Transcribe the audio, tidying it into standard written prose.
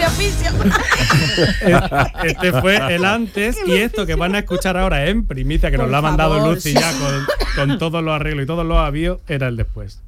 oficio. Este fue el antes y esto que van a escuchar ahora en primicia, que nos lo ha mandado Lucy ya con todos los arreglos y todos los avíos, era el después.